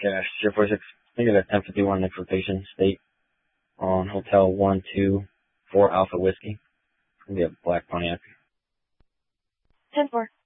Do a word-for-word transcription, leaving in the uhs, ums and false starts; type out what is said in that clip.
Cash, zero four six. I think it's at ten fifty-one Exaltation State on Hotel one two four Alpha Whiskey. It's going to be a black Pontiac. ten four.